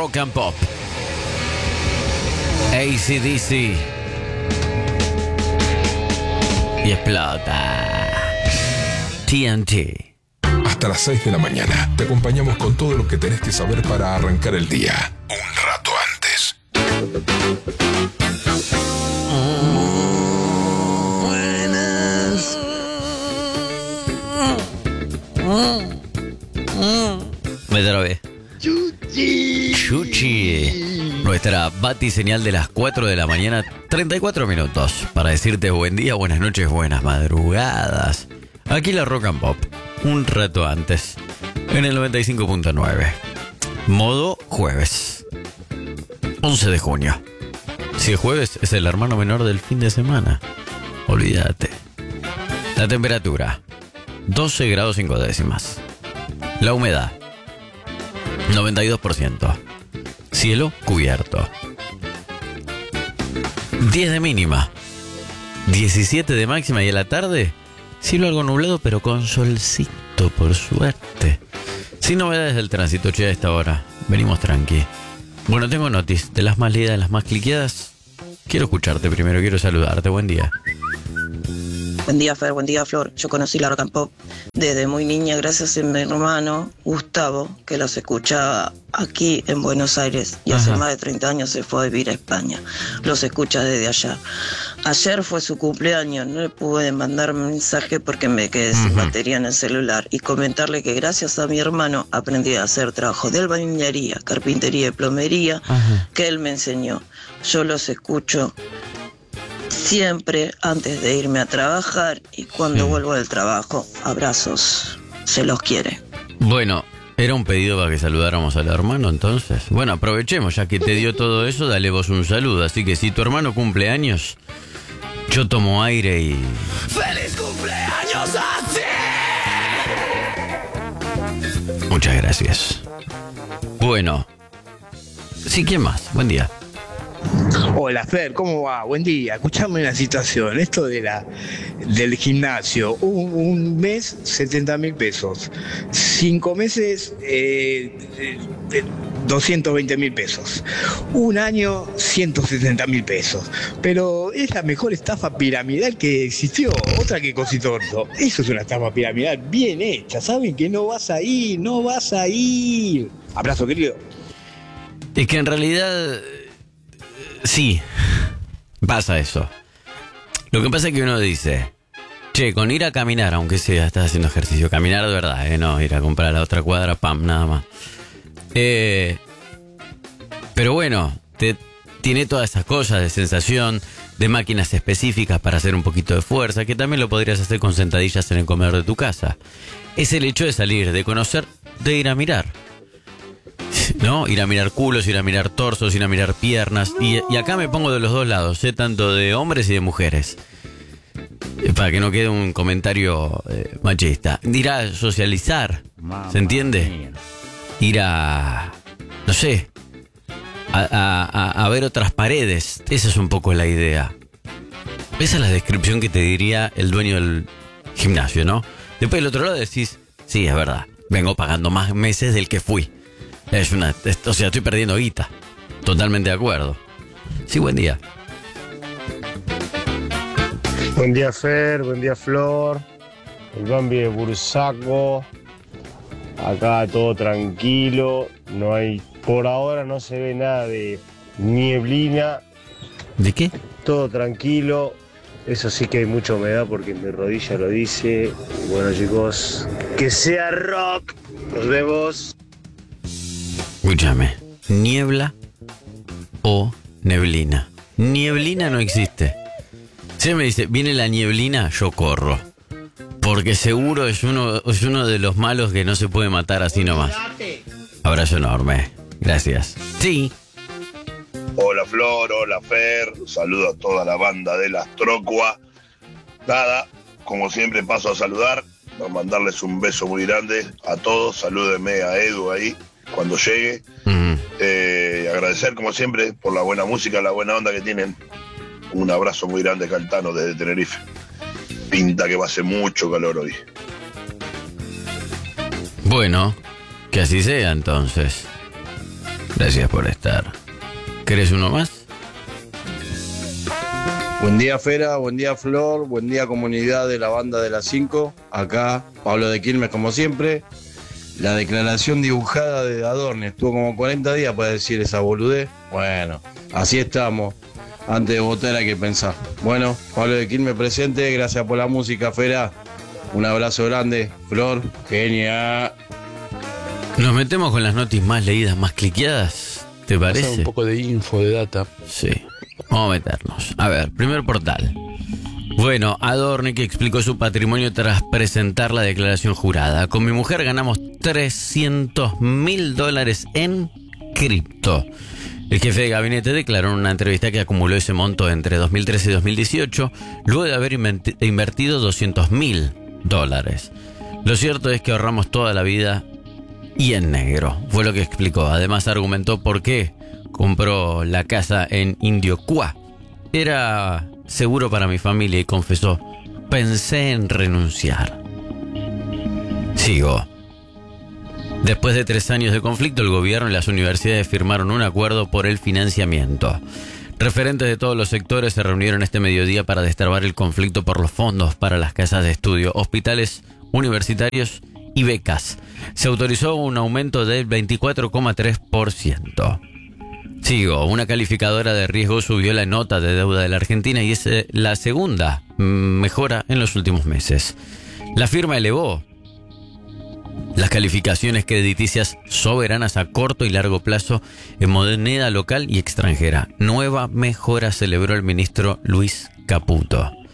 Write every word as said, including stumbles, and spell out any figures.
Rock and Pop. A C D C. Y explota. T N T. Hasta las seis de la mañana te acompañamos con todo lo que tenés que saber para arrancar el día. Un rato antes. Buenas. Me trabé. Chuchi. Chuchi. Nuestra bati señal de las cuatro de la mañana, treinta y cuatro minutos. Para decirte buen día, buenas noches, buenas madrugadas. Aquí la Rock and Pop. Un rato antes. En el noventa y cinco punto nueve. Modo jueves. once de junio. Si el jueves es el hermano menor del fin de semana, olvídate. La temperatura, doce grados cinco décimas. La humedad, noventa y dos por ciento. Cielo cubierto. diez de mínima. diecisiete de máxima y a la tarde, cielo algo nublado pero con solcito, por suerte. Sin novedades del tránsito, che, a esta hora. Venimos tranqui. Bueno, tengo noticias de las más leídas, las más cliqueadas. Quiero escucharte primero, quiero saludarte. Buen día. Buen día, Fer, buen día, Flor. Yo conocí la Rock and Pop desde muy niña gracias a mi hermano Gustavo, que los escuchaba aquí en Buenos Aires y hace Ajá. más de treinta años se fue a vivir a España. Los escucha desde allá. Ayer fue su cumpleaños, no le pude mandar mensaje porque me quedé sin Ujú. batería en el celular y comentarle que gracias a mi hermano aprendí a hacer trabajo de albañilería, carpintería y plomería Ajá. que él me enseñó. Yo los escucho siempre antes de irme a trabajar y cuando Sí. vuelvo del trabajo, abrazos, se los quiere. Bueno, era un pedido para que saludáramos al hermano, entonces. Bueno, aprovechemos, ya que te dio todo eso, dale vos un saludo. Así que si tu hermano cumple años, yo tomo aire y... ¡Feliz cumpleaños a ti! Muchas gracias. Bueno. Sí, ¿quién más? Buen día. Hola Fer, ¿cómo va? Buen día. Escuchame una situación. Esto de la del gimnasio. Un, un mes, setenta mil pesos. Cinco meses, eh, eh, doscientos veinte mil pesos. Un año, ciento setenta mil pesos. Pero es la mejor estafa piramidal que existió. Otra que Cositorto. Eso es una estafa piramidal bien hecha. Saben que no vas a ir, no vas a ir. Abrazo, querido. Es que en realidad... Sí, pasa eso. Lo que pasa es que uno dice, che, con ir a caminar, aunque sea, estás haciendo ejercicio, caminar de verdad, eh, no ir a comprar a la otra cuadra, pam, nada más. Eh, pero bueno, te, tiene todas esas cosas de sensación, de máquinas específicas para hacer un poquito de fuerza, que también lo podrías hacer con sentadillas en el comedor de tu casa. Es el hecho de salir, de conocer, de ir a mirar. ¿No? Ir a mirar culos, ir a mirar torsos, ir a mirar piernas. Y, y acá me pongo de los dos lados, ¿eh? Tanto de hombres y de mujeres. Eh, Para que no quede un comentario eh, machista. Ir a socializar, ¿se entiende? Ir a... no sé. A, a, a, a ver otras paredes. Esa es un poco la idea. Esa es la descripción que te diría el dueño del gimnasio, ¿no? Después del otro lado decís, sí, es verdad. Vengo pagando más meses del que fui. Es una, es, o sea, estoy perdiendo guita. Totalmente de acuerdo. Sí, buen día. Buen día Fer, buen día Flor, el Bambi de Bursaco, acá todo tranquilo, no hay, por ahora no se ve nada de nieblina. ¿De qué? Todo tranquilo, eso sí que hay mucha humedad porque mi rodilla lo dice. Bueno chicos, que sea rock, nos vemos. Escúchame, niebla o neblina. Nieblina no existe. Si me dice, viene la nieblina, yo corro. Porque seguro es uno, es uno de los malos que no se puede matar así nomás. Abrazo enorme. Gracias. Sí. Hola Flor, hola Fer, saludo a toda la banda de las Trocua. Nada, como siempre paso a saludar, a mandarles un beso muy grande a todos, salúdenme a Edu ahí cuando llegue. Mm. Eh, agradecer como siempre por la buena música, la buena onda que tienen. Un abrazo muy grande, Caltano, desde Tenerife. Pinta que va a hacer mucho calor hoy. Bueno, que así sea entonces. Gracias por estar. ¿Querés uno más? Buen día, Fera, buen día, Flor, buen día, comunidad de la banda de las cinco. Acá, Pablo de Quilmes, como siempre. La declaración dibujada de Adorni estuvo como cuarenta días para decir esa boludez. Bueno, así estamos. Antes de votar hay que pensar. Bueno, Pablo de Quilmes presente, gracias por la música, Fera. Un abrazo grande, Flor, genia. Nos metemos con las noticias más leídas, más cliqueadas, ¿te parece? Pasar un poco de info, de data. Sí, vamos a meternos. A ver, primer portal. Bueno, Adorni que explicó su patrimonio tras presentar la declaración jurada. Con mi mujer ganamos trescientos mil dólares en cripto. El jefe de gabinete declaró en una entrevista que acumuló ese monto entre dos mil trece y dos mil dieciocho, luego de haber invertido doscientos mil dólares. Lo cierto es que ahorramos toda la vida y en negro, fue lo que explicó. Además argumentó por qué compró la casa en Indiocuá. Era seguro para mi familia y confesó, pensé en renunciar. Sigo. Después de tres años de conflicto, el gobierno y las universidades firmaron un acuerdo por el financiamiento. Referentes de todos los sectores se reunieron este mediodía para destrabar el conflicto por los fondos para las casas de estudio, hospitales universitarios y becas. Se autorizó un aumento del veinticuatro coma tres por ciento. Sigo, una calificadora de riesgo subió la nota de deuda de la Argentina y es la segunda mejora en los últimos meses. La firma elevó las calificaciones crediticias soberanas a corto y largo plazo en moneda local y extranjera. Nueva mejora celebró el ministro Luis Caputo.